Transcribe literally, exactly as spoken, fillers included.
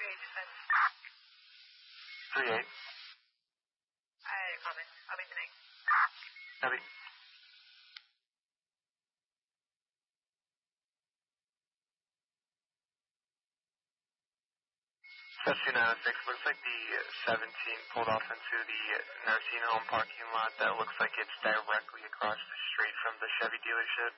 three eight. Hey, comment. I'll be tonight. Copy. Section nine oh six, looks like the seventeen pulled off into the nursing home parking lot. That looks like it's directly across the street from the Chevy dealership.